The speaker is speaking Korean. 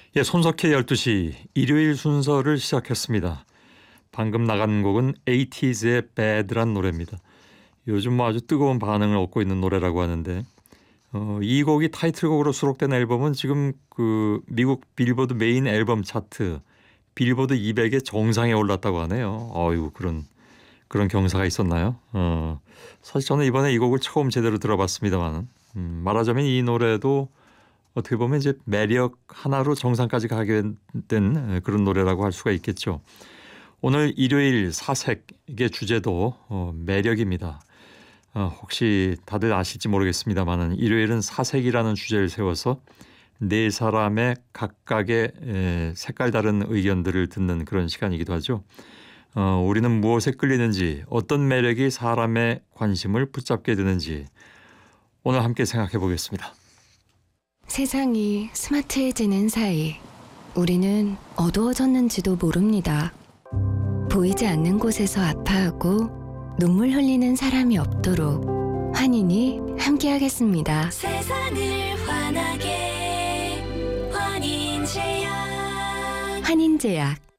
예, 손석희 12시 일요일 순서를 시작했습니다. 방금 나간 곡은 에이티즈의 Bad란 노래입니다. 요즘 뭐 아주 뜨거운 반응을 얻고 있는 노래라고 하는데 이 곡이 타이틀곡으로 수록된 앨범은 지금 그 미국 빌보드 메인 앨범 차트 빌보드 200의 정상에 올랐다고 하네요. 어유 그런 경사가 있었나요? 사실 저는 이번에 이 곡을 처음 제대로 들어봤습니다만 말하자면 이 노래도 어떻게 보면 이제 매력 하나로 정상까지 가게 된 그런 노래라고 할 수가 있겠죠. 오늘 일요일 사색의 주제도 매력입니다. 혹시 다들 아실지 모르겠습니다만 일요일은 사색이라는 주제를 세워서 네 사람의 각각의 색깔 다른 의견들을 듣는 그런 시간이기도 하죠. 우리는 무엇에 끌리는지 어떤 매력이 사람의 관심을 붙잡게 되는지 오늘 함께 생각해 보겠습니다. 세상이 스마트해지는 사이 우리는 어두워졌는지도 모릅니다. 보이지 않는 곳에서 아파하고 눈물 흘리는 사람이 없도록 환인이 함께하겠습니다. 세상을 환하게 환인제약. 환인제약